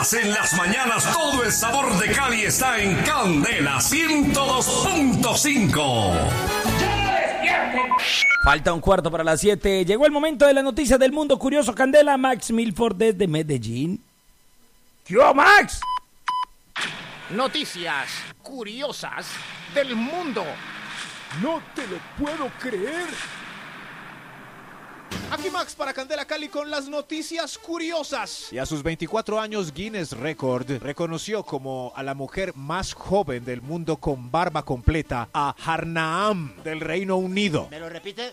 más en las mañanas. Todo el sabor de Cali está en Candela 102.5. Falta un cuarto para las 7. Llegó el momento de las noticias del mundo curioso. Candela, Max Milford desde Medellín. ¿Qué hubo, Max? Noticias curiosas del mundo. No te lo puedo creer. Aquí Max para Candela Cali con las noticias curiosas. Y a sus 24 años Guinness Record reconoció como a la mujer más joven del mundo con barba completa a Harnaam del Reino Unido. ¿Me lo repite?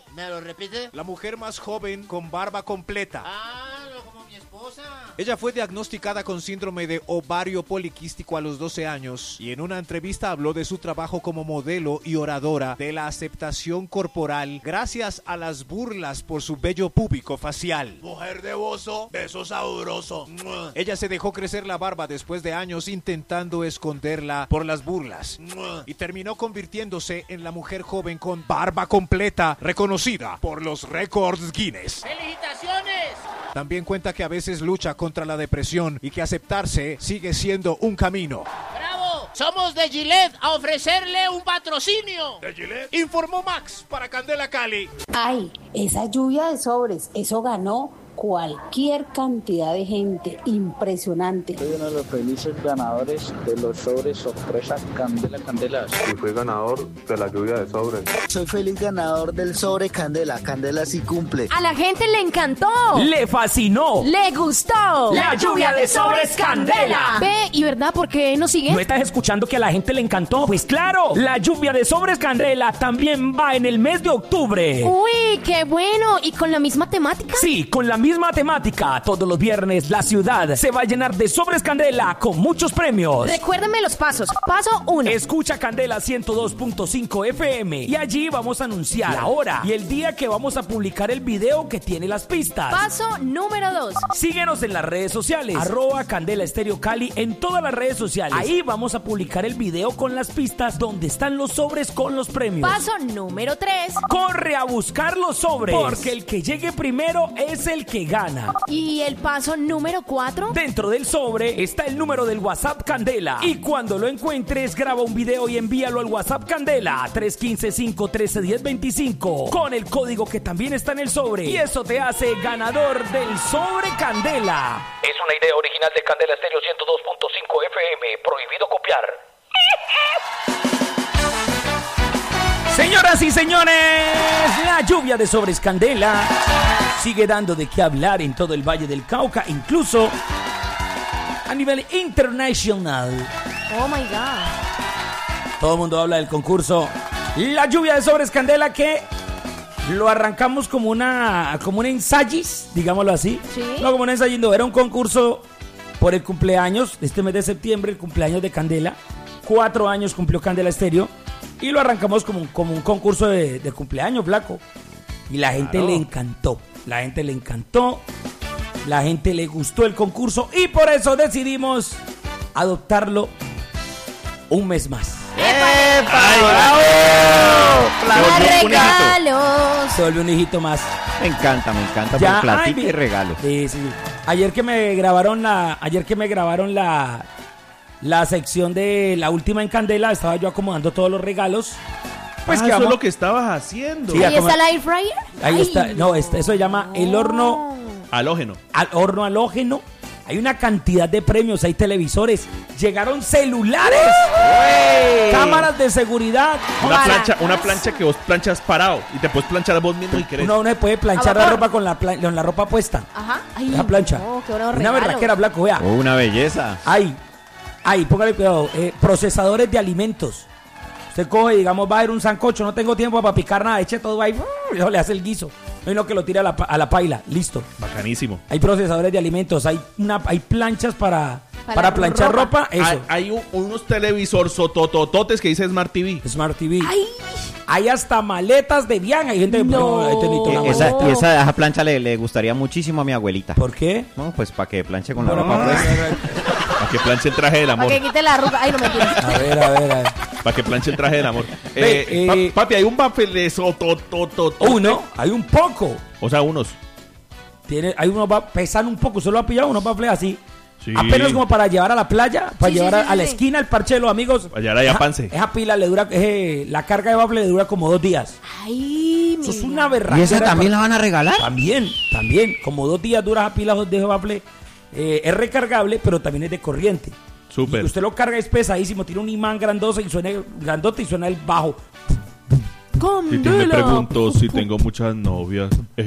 La mujer más joven con barba completa. Como mi esposa. Ella fue diagnosticada con síndrome de ovario poliquístico a los 12 años y en una entrevista habló de su trabajo como modelo y oradora de la aceptación corporal gracias a las burlas por su vello púbico facial. Mujer de bozo, beso sabroso. Ella se dejó crecer la barba después de años intentando esconderla por las burlas y terminó convirtiéndose en la mujer joven con barba completa reconocida por los récords Guinness. ¡Felicitaciones! También cuenta que a veces lucha contra la depresión y que aceptarse sigue siendo un camino. ¡Bravo! Somos de Gillette a ofrecerle un patrocinio. ¿De Gillette? Informó Max para Candela Cali. Ay, esa lluvia de sobres, eso ganó cualquier cantidad de gente, impresionante. Soy uno de los felices ganadores de los sobres sorpresa Candela. Y fui ganador de la lluvia de sobres. Soy feliz ganador del sobre Candela sí cumple. A la gente le encantó. Le fascinó. Le gustó. La lluvia de sobres Candela. Ve, ¿y verdad por qué nos sigue? ¿No estás escuchando que a la gente le encantó? Pues claro, la lluvia de sobres Candela también va en el mes de octubre. Uy, qué bueno. ¿Y con la misma temática? Sí, con la misma temática. Todos los viernes la ciudad se va a llenar de sobres Candela con muchos premios. Recuérdame los pasos. Paso 1. Escucha Candela 102.5 FM y allí vamos a anunciar la hora y el día que vamos a publicar el video que tiene las pistas. Paso número 2. Síguenos en las redes sociales, @Candela Estéreo Cali en todas las redes sociales. Ahí vamos a publicar el video con las pistas donde están los sobres con los premios. Paso número 3. Corre a buscar los sobres, porque el que llegue primero es el que gana. ¿Y el paso número 4? Dentro del sobre está el número del WhatsApp Candela. Y cuando lo encuentres, graba un video y envíalo al WhatsApp Candela 315-513-1025 con el código que también está en el sobre. Y eso te hace ganador del sobre Candela. Es una idea original de Candela Estéreo 102.5 FM. Prohibido copiar. Señoras y señores, la lluvia de sobres Candela sigue dando de qué hablar en todo el Valle del Cauca, incluso a nivel internacional. Oh my God. Todo el mundo habla del concurso La lluvia de sobres Candela, que lo arrancamos como una ensayis, digámoslo así. ¿Sí? No como un ensayito, era un concurso por el cumpleaños, este mes de septiembre, el cumpleaños de Candela. 4 años cumplió Candela Estéreo. Y lo arrancamos como un concurso de cumpleaños, flaco. Y la gente le encantó. La gente le encantó. La gente le gustó el concurso. Y por eso decidimos adoptarlo un mes más. ¡Epa! ¡Regalos! Se volvió un hijito más. Me encanta Ya, por platica y regalo. Sí. Ayer que me grabaron la sección de la última en Candela, estaba yo acomodando todos los regalos. Pues que eso es lo que estabas haciendo. Sí, ¿Ahí está el air fryer? Ahí está. No, eso se llama el horno halógeno. Horno halógeno. Hay una cantidad de premios, hay televisores, llegaron celulares, cámaras de seguridad. Una plancha que vos planchas parado y te puedes planchar a vos mismo y querés. Uno puede planchar la ropa con la ropa puesta. Ajá. La plancha. Qué buenos Una regalos. berraquera, blanco, vea. Una belleza. Ay, póngale cuidado. Procesadores de alimentos. Usted coge, digamos, va a ir un sancocho, no tengo tiempo para picar nada, eche todo ahí, y le hace el guiso. No hay lo que lo tire a la paila, listo. Bacanísimo. Hay procesadores de alimentos, hay planchas para planchar ropa. Eso. Hay unos televisores sototototes que dice Smart TV. Smart TV. Hay hasta maletas de viaje. Hay gente que esa plancha le gustaría muchísimo a mi abuelita. ¿Por qué? No, pues para que planche con la ropa puesta. Para que planche el traje del amor. Para que quite la arruga. Ay, no me entiendes. A ver. Para que planche el traje del amor. Papi, hay un papel sotototote. Hay un poco. O sea, unos. Hay unos pesan un poco, solo ha pillado unos bafles así. Sí. Apenas como para llevar a la playa, para Sí, llevar sí, sí, a la sí. esquina, al parche de los amigos. Para llevar allá a Pance. Esa pila le dura, la carga de bafle le dura como 2 días. Ay, Eso es mira. una berraquera. ¿Y esa también la van a regalar? También. Como 2 días dura esa pila de bafle. Es recargable, pero también es de corriente. Súper. Y usted lo carga, es pesadísimo, tiene un imán grandote y suena el bajo. Y me pregunto si tengo muchas novias.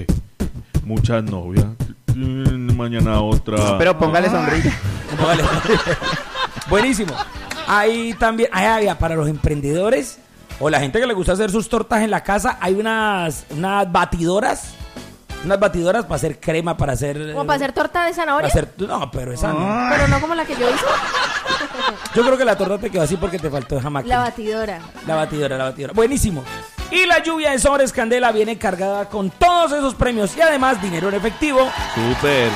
Mañana otra. Pero póngale sonrisa. Póngale. Buenísimo. Ahí también, para los emprendedores o la gente que le gusta hacer sus tortas en la casa, hay unas batidoras. Unas batidoras para hacer crema, para hacer... ¿Como para hacer torta de zanahoria? No, pero esa no. Pero no como la que yo hice. Yo creo que la torta te quedó así porque te faltó esa máquina. La batidora. La batidora. Buenísimo. Y la lluvia de sobres Candela viene cargada con todos esos premios y además dinero en efectivo. Súper.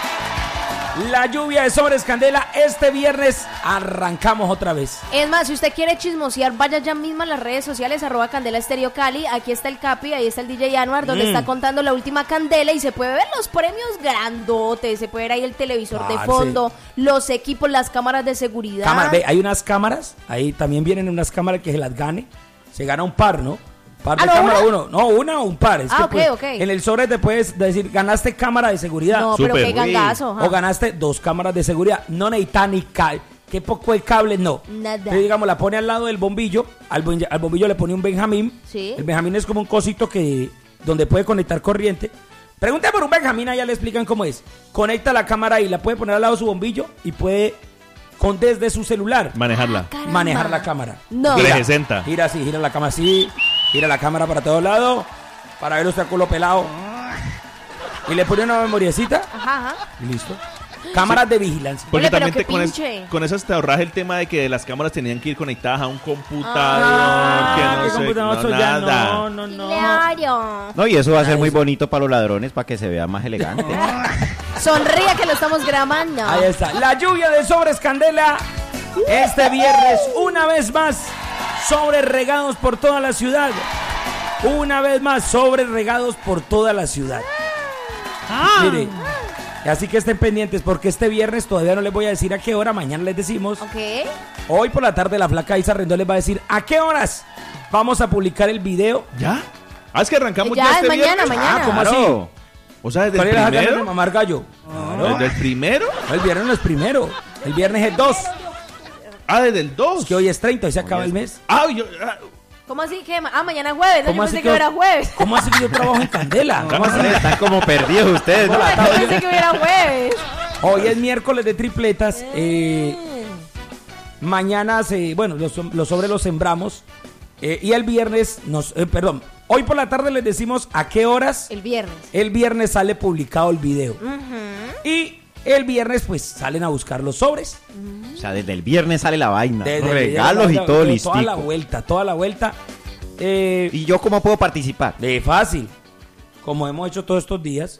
La lluvia de sobres Candela, este viernes arrancamos otra vez. Es más, si usted quiere chismosear, vaya ya mismo a las redes sociales, @Candela Estéreo Cali. Aquí está el Capi, ahí está el DJ Anuar, donde está contando la última candela y se puede ver los premios grandotes, se puede ver ahí el televisor de fondo, los equipos, las cámaras de seguridad. Hay unas cámaras, ahí también vienen unas cámaras que se las gane. Se gana un par, ¿no? Par de ¿no, cámara una? uno. No, una o un par. Es que, ok. En el sobre te puedes decir, ganaste cámara de seguridad. No, Súper. pero qué gangazo. O ganaste 2 cámaras de seguridad. No necesita ni cable. Qué poco el cable, no. Nada. Entonces, digamos, la pone al lado del bombillo. Al bombillo le pone un Benjamín. Sí. El Benjamín es como un cosito donde puede conectar corriente. Pregunta por un Benjamín, allá le explican cómo es. Conecta la cámara y la puede poner al lado de su bombillo y puede, desde su celular, Manejarla. manejar la cámara. No. 360. Gira así, gira la cámara así. Gira la cámara para todos lados. Para ver usted a culo pelado. Y le pone una memoriecita. Ajá. Y listo. Cámaras de vigilancia. Porque Oye, pero también qué pinche. con esas te ahorras el tema de que las cámaras tenían que ir conectadas a un computador. ¿qué computador? Eso ya nada. no. Claro. No, y eso va a ser muy bonito para los ladrones, para que se vea más elegante. Sonríe que lo estamos grabando. Ahí está. La lluvia de sobres Candela. Este viernes, una vez más, sobres regados por toda la ciudad. Una vez más, sobres regados por toda la ciudad. Mire, así que estén pendientes porque este viernes todavía no les voy a decir a qué hora, mañana les decimos. Ok. Hoy por la tarde la flaca Isa Rendón les va a decir a qué horas vamos a publicar el video. ¿Ya? Es que arrancamos Ya, ya es este mañana, viernes. mañana. ¿Cómo Claro. así? O sea, desde ¿Cuál el es la ganas de primero. mamar gallo? Claro. ¿Desde el primero? No, el viernes no es primero. El viernes es 2. Desde el 2. Es que hoy es 30 y se acaba el mes. ¿Cómo así que? Mañana es jueves. Yo ¿Cómo pensé así que era jueves. ¿Cómo así que yo trabajo en Candela? ¿Cómo así? Están como perdidos ustedes, ¿no? Yo pensé que era jueves. Hoy es miércoles de tripletas. Mañana los sobres los sembramos. Y el viernes hoy por la tarde les decimos a qué horas. El viernes. El viernes sale publicado el video. Y el viernes pues salen a buscar los sobres. O sea, desde el viernes sale la vaina. Desde el Regalos y viernes, todo toda listico. Toda la vuelta. ¿Y yo cómo puedo participar? De fácil. Como hemos hecho todos estos días.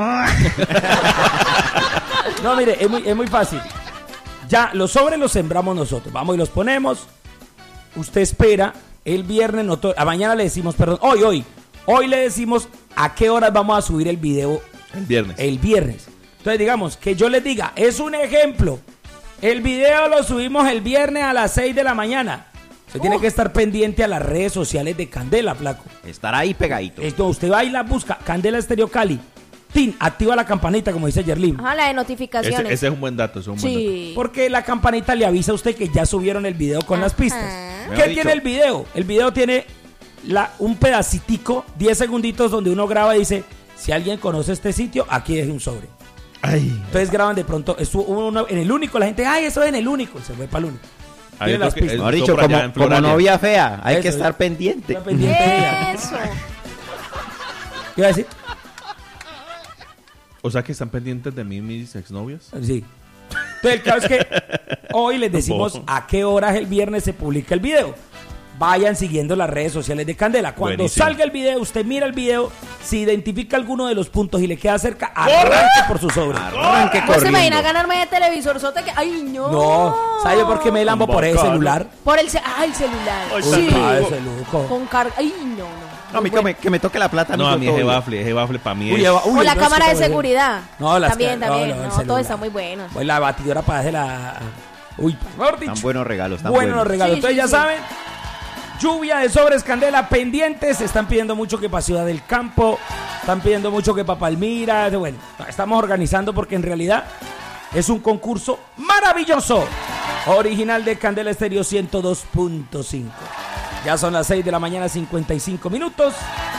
No, mire, es muy fácil. Ya, los sobres los sembramos nosotros. Vamos y los ponemos. Usted espera. El viernes, mañana le decimos, hoy le decimos a qué horas vamos a subir el video. El viernes. Entonces, digamos, que yo les diga, es un ejemplo. El video lo subimos el viernes a las 6 de la mañana. Usted tiene que estar pendiente a las redes sociales de Candela, flaco. Estar ahí pegadito. Esto, usted va y la busca, Candela Estéreo Cali. Tin, activa la campanita, como dice Yerlin. Ajá, la de notificaciones. Ese es un buen dato, Sí. Porque la campanita le avisa a usted que ya subieron el video con las pistas. ¿Qué tiene el video? El video tiene un pedacitico, 10 segunditos, donde uno graba y dice, si alguien conoce este sitio, aquí deje un sobre. Entonces graban de pronto, estuvo uno en el único, la gente, eso es en el único, y se fue para el único. Tiene las pistas. Mejor dicho, como novia fea, hay que estar pendiente. Eso. ¿Qué iba a decir? O sea que están pendientes de mí mis exnovias. Sí. Entonces el caso es que hoy les decimos a qué horas el viernes se publica el video. Vayan siguiendo las redes sociales de Candela. Cuando salga el video, usted mira el video, si identifica alguno de los puntos y le queda cerca, arranque por su sobre. Arranque corriendo. ¿No se imagina ganarme de televisor sote que ay no? No, ¿sabe por qué me lambo? Por el celular. Por el celular. Sí. Con carga. Ay no. No, a mí que me toque la plata. No, a mí ese bafle para mí es... O la cámara de seguridad. No, también. No, todo está muy bueno. Pues la batidora para hacer la... Uy, mejor dicho. Tan buenos regalos, Buenos regalos. Entonces ya saben, lluvia de sobres Candela pendientes. Están pidiendo mucho que para Ciudad del Campo. Están pidiendo mucho que para Palmira. Bueno, estamos organizando porque en realidad es un concurso maravilloso. Original de Candela Estéreo 102.5. Ya son las 6 de la mañana, 55 minutos.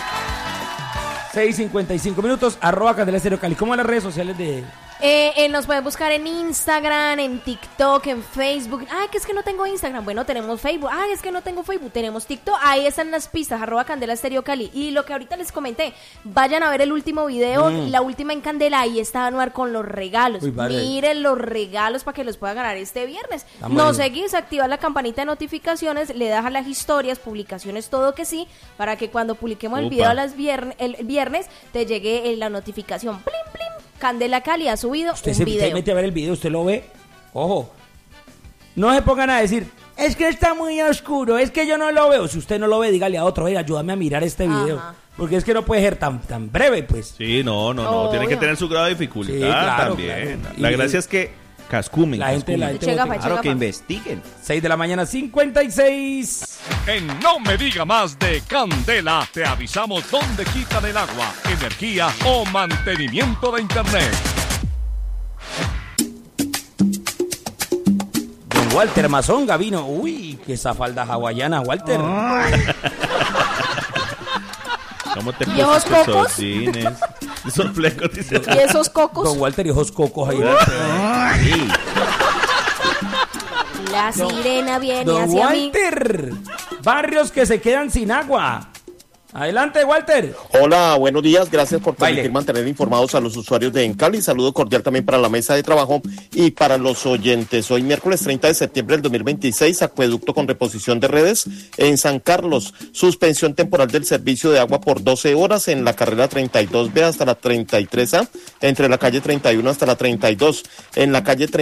6:55 minutos. @Candela Estéreo Cali. ¿Cómo en las redes sociales de...? Nos pueden buscar en Instagram, en TikTok, en Facebook. Que es que no tengo Instagram. Bueno, tenemos Facebook. Es que no tengo Facebook. Tenemos TikTok. Ahí están las pistas, @Candela Estéreo Cali. Y lo que ahorita les comenté, vayan a ver el último video, la última en Candela. Ahí está Anuar con los regalos. Miren los regalos para que los pueda ganar este viernes. Nos seguís, activar la campanita de notificaciones, le das a las historias, publicaciones, todo que sí, para que cuando publiquemos el video el viernes te llegue la notificación. ¡Plim, plim! Candela Cali ha subido un video. Usted mete a ver el video, usted lo ve. Ojo, no se pongan a decir, es que está muy oscuro, es que yo no lo veo. Si usted no lo ve, dígale a otro, ayúdame a mirar este video. Porque es que no puede ser tan breve, pues. Sí, no. Tiene que tener su grado de dificultad, sí, claro, también. Claro. La gracia es que cascumen. La gente claro, que investiguen. 6 de la mañana, 56. En No Me Diga Más de Candela, te avisamos dónde quitan el agua, energía o mantenimiento de internet. Don Walter Mazonga vino. Uy, que esa falda hawaiana, Walter. ¿Cómo te ¿Y esos cocos? Esos flecos, dice. ¿Y esos cocos? Don Walter y esos cocos ahí. Sí. La sirena viene Don hacia Walter. Barrios que se quedan sin agua. Adelante, Walter. Hola, buenos días. Gracias por permitir mantener informados a los usuarios de Encali. Saludo cordial también para la mesa de trabajo y para los oyentes. Hoy miércoles 30 de septiembre del 2026, acueducto con reposición de redes en San Carlos. Suspensión temporal del servicio de agua por 12 horas en la carrera 32B hasta la 33A, entre la calle 31 hasta la 32, en la calle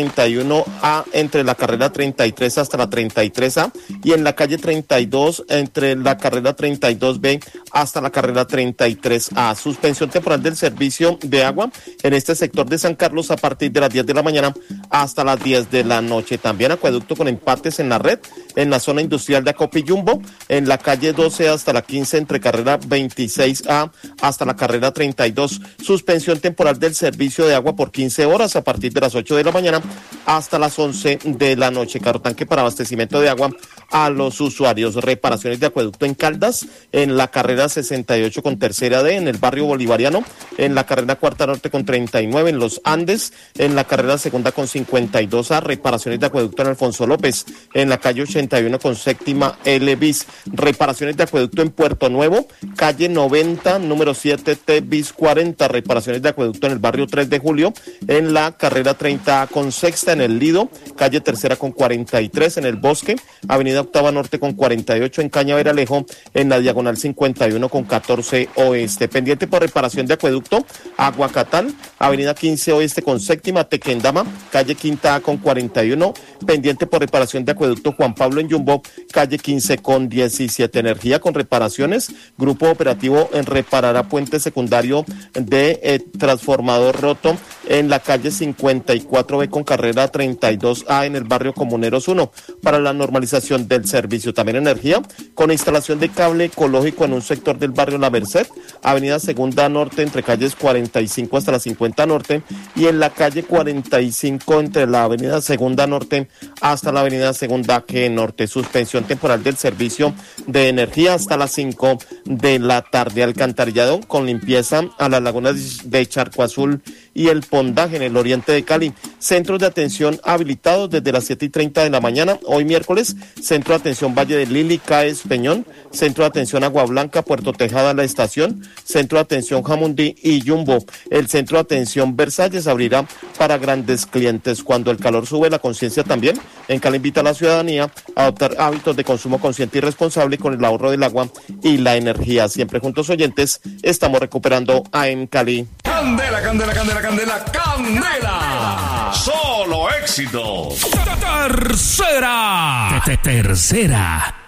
31A entre la carrera 33 hasta la 33A y en la calle 32 entre la carrera 32B hasta la carrera 33A. Suspensión temporal del servicio de agua en este sector de San Carlos a partir de las 10 de la mañana hasta las 10 de la noche. También acueducto con empates en la red, en la zona industrial de Acopi Jumbo, en la calle 12 hasta la 15 entre carrera 26A hasta la carrera 32. Suspensión temporal del servicio de agua por 15 horas a partir de las 8 de la mañana hasta las 11 de la noche. Carrotanque para abastecimiento de agua a los usuarios. Reparaciones de acueducto en Caldas, en la carrera 68 con tercera D, en el barrio Bolivariano, en la carrera cuarta norte con 39, en los Andes, en la carrera segunda con 52A. Reparaciones de acueducto en Alfonso López, en la calle 81 con séptima L bis. Reparaciones de acueducto en Puerto Nuevo, calle 90, número 7 T bis 40. Reparaciones de acueducto en el barrio 3 de Julio, en la carrera 30 con sexta, en el Lido, calle tercera con 43, en el Bosque, avenida octava norte con 48, en Cañaveralejo, en la diagonal 51 con 14 oeste. Pendiente por reparación de acueducto, Aguacatal, avenida 15 oeste con séptima, Tequendama, calle quinta A con 41. Pendiente por reparación de acueducto Juan Pablo en Jumbo, calle 15 con 17. Energía con reparaciones, grupo operativo en reparará puente secundario de transformador roto en la calle 54B con carrera 32A en el barrio Comuneros 1 para la normalización del servicio. También energía con instalación de cable ecológico en un sector del barrio La Merced, avenida Segunda Norte entre calles 45 hasta la 50 Norte y en la calle 45 entre la avenida Segunda Norte hasta la avenida Segunda G Norte. Suspensión temporal del servicio de energía hasta las 5 de la tarde. Alcantarillado con limpieza a las lagunas de Charco Azul y el Pondaje en el oriente de Cali. Centros de atención habilitados desde las 7:30 de la mañana. Hoy miércoles, Centro de Atención Valle de Lili, CAES Peñón, Centro de Atención Agua Blanca, Puerto Tejada, La Estación, Centro de Atención Jamundí y Jumbo. El Centro de Atención Versalles abrirá para grandes clientes. Cuando el calor sube, la conciencia también. En Cali invita a la ciudadanía a adoptar hábitos de consumo consciente y responsable con el ahorro del agua y la energía. Siempre juntos, oyentes, estamos recuperando en Cali. Candela, candela, candela, candela, candela. Solo éxito. Tercera.